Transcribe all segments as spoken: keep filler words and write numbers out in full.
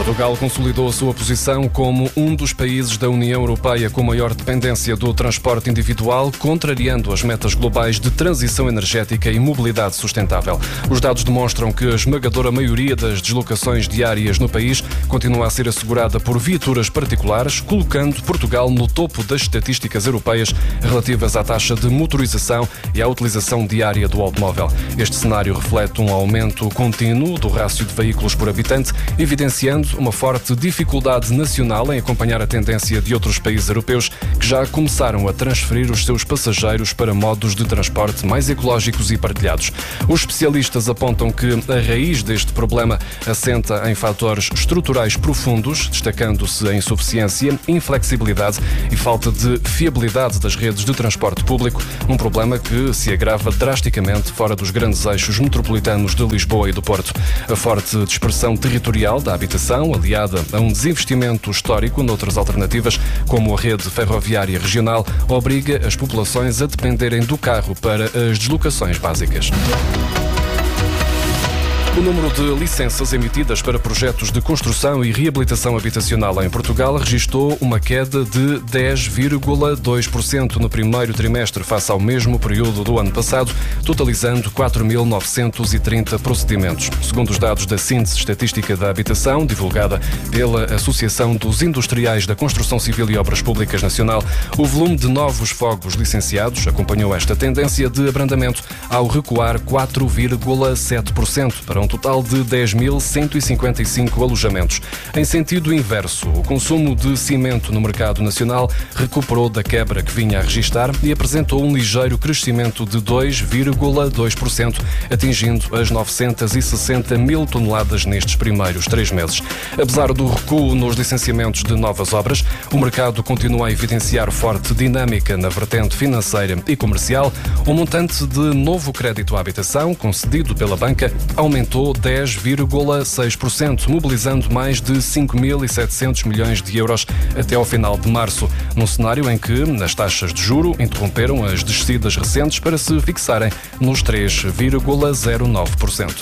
Portugal consolidou a sua posição como um dos países da União Europeia com maior dependência do transporte individual, contrariando as metas globais de transição energética e mobilidade sustentável. Os dados demonstram que a esmagadora maioria das deslocações diárias no país continua a ser assegurada por viaturas particulares, colocando Portugal no topo das estatísticas europeias relativas à taxa de motorização e à utilização diária do automóvel. Este cenário reflete um aumento contínuo do rácio de veículos por habitante, evidenciando uma forte dificuldade nacional em acompanhar a tendência de outros países europeus que já começaram a transferir os seus passageiros para modos de transporte mais ecológicos e partilhados. Os especialistas apontam que a raiz deste problema assenta em fatores estruturais profundos, destacando-se a insuficiência, inflexibilidade e falta de fiabilidade das redes de transporte público, um problema que se agrava drasticamente fora dos grandes eixos metropolitanos de Lisboa e do Porto. A forte dispersão territorial da habitação, aliada a um desinvestimento histórico noutras alternativas, como a rede ferroviária regional, obriga as populações a dependerem do carro para as deslocações básicas. O número de licenças emitidas para projetos de construção e reabilitação habitacional em Portugal registrou uma queda de dez vírgula dois por cento no primeiro trimestre face ao mesmo período do ano passado, totalizando quatro mil novecentos e trinta procedimentos. Segundo os dados da Síntese Estatística da Habitação, divulgada pela Associação dos Industriais da Construção Civil e Obras Públicas Nacional, o volume de novos fogos licenciados acompanhou esta tendência de abrandamento ao recuar quatro vírgula sete por cento para um total de dez mil cento e cinquenta e cinco alojamentos. Em sentido inverso, o consumo de cimento no mercado nacional recuperou da quebra que vinha a registrar e apresentou um ligeiro crescimento de dois vírgula dois por cento, atingindo as novecentos e sessenta mil toneladas nestes primeiros três meses. Apesar do recuo nos licenciamentos de novas obras, o mercado continua a evidenciar forte dinâmica na vertente financeira e comercial. O montante de novo crédito à habitação concedido pela banca aumentou dez vírgula seis por cento, mobilizando mais de cinco mil e setecentos milhões de euros até ao final de março, num cenário em que as taxas de juro interromperam as descidas recentes para se fixarem nos três vírgula zero nove por cento.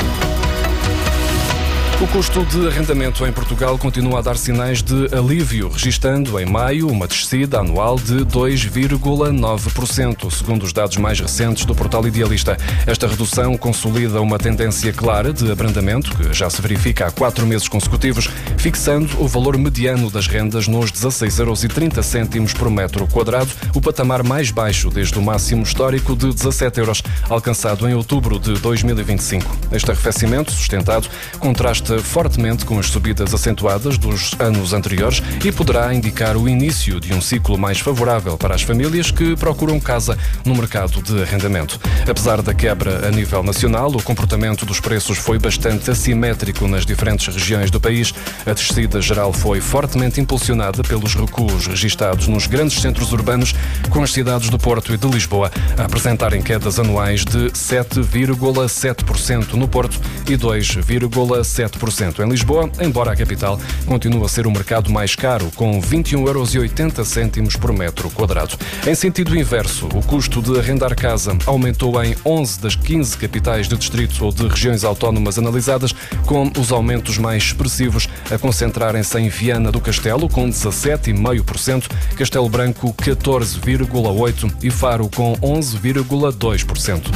O custo de arrendamento em Portugal continua a dar sinais de alívio, registando em maio uma descida anual de dois vírgula nove por cento, segundo os dados mais recentes do portal Idealista. Esta redução consolida uma tendência clara de abrandamento, que já se verifica há quatro meses consecutivos, fixando o valor mediano das rendas nos dezasseis euros e trinta cêntimos por metro quadrado, o patamar mais baixo desde o máximo histórico de dezassete euros, alcançado em outubro de dois mil e vinte e cinco. Este arrefecimento sustentado contrasta fortemente com as subidas acentuadas dos anos anteriores e poderá indicar o início de um ciclo mais favorável para as famílias que procuram casa no mercado de arrendamento. Apesar da quebra a nível nacional, o comportamento dos preços foi bastante assimétrico nas diferentes regiões do país. A descida geral foi fortemente impulsionada pelos recuos registados nos grandes centros urbanos, com as cidades do Porto e de Lisboa a apresentarem quedas anuais de sete vírgula sete por cento no Porto e dois vírgula sete por cento em Lisboa, embora a capital continue a ser o mercado mais caro, com vinte e um euros e oitenta cêntimos por metro quadrado. Em sentido inverso, o custo de arrendar casa aumentou em onze das quinze capitais de distritos ou de regiões autónomas analisadas, com os aumentos mais expressivos a concentrarem-se em Viana do Castelo, com dezassete vírgula cinco por cento, Castelo Branco, catorze vírgula oito por cento e Faro, com onze vírgula dois por cento.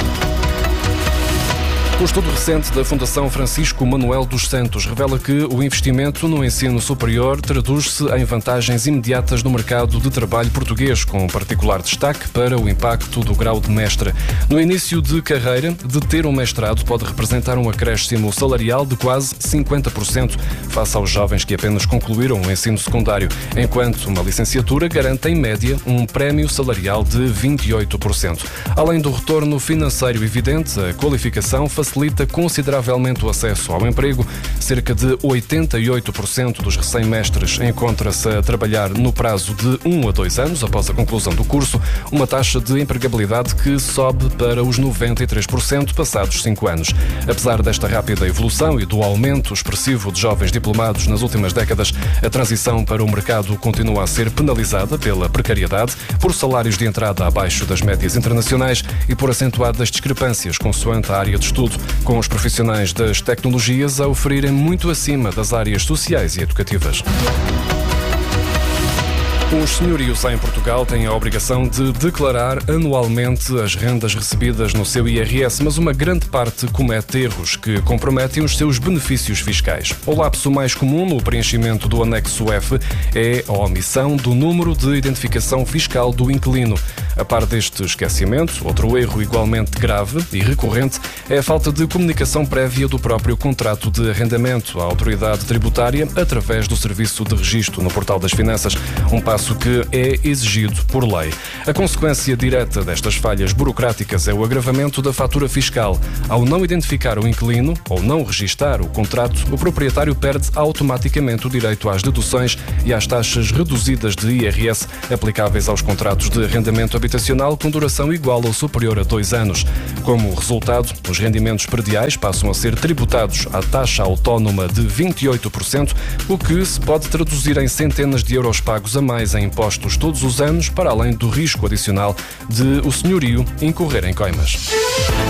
O estudo recente da Fundação Francisco Manuel dos Santos revela que o investimento no ensino superior traduz-se em vantagens imediatas no mercado de trabalho português, com particular destaque para o impacto do grau de mestre. No início de carreira, de ter um mestrado pode representar um acréscimo salarial de quase cinquenta por cento face aos jovens que apenas concluíram o ensino secundário, enquanto uma licenciatura garante, em média, um prémio salarial de vinte e oito por cento. Além do retorno financeiro evidente, a qualificação facilita facilita consideravelmente o acesso ao emprego. Cerca de oitenta e oito por cento dos recém-mestres encontra-se a trabalhar no prazo de um a dois anos após a conclusão do curso, uma taxa de empregabilidade que sobe para os noventa e três por cento passados cinco anos. Apesar desta rápida evolução e do aumento expressivo de jovens diplomados nas últimas décadas, a transição para o mercado continua a ser penalizada pela precariedade, por salários de entrada abaixo das médias internacionais e por acentuadas discrepâncias consoante a área de estudo. sobretudo com os profissionais das tecnologias a oferirem muito acima das áreas sociais e educativas. Os senhorios em Portugal têm a obrigação de declarar anualmente as rendas recebidas no seu I R S, mas uma grande parte comete erros que comprometem os seus benefícios fiscais. O lapso mais comum no preenchimento do anexo F é a omissão do número de identificação fiscal do inquilino. A par deste esquecimento, outro erro igualmente grave e recorrente é a falta de comunicação prévia do próprio contrato de arrendamento à autoridade tributária através do serviço de registro no Portal das Finanças, um passo que é exigido por lei. A consequência direta destas falhas burocráticas é o agravamento da fatura fiscal. Ao não identificar o inquilino ou não registar o contrato, o proprietário perde automaticamente o direito às deduções e às taxas reduzidas de I R S aplicáveis aos contratos de arrendamento habitacional com duração igual ou superior a dois anos. Como resultado, os rendimentos prediais passam a ser tributados à taxa autónoma de vinte e oito por cento, o que se pode traduzir em centenas de euros pagos a mais em impostos todos os anos, para além do risco adicional de o senhorio incorrer em coimas.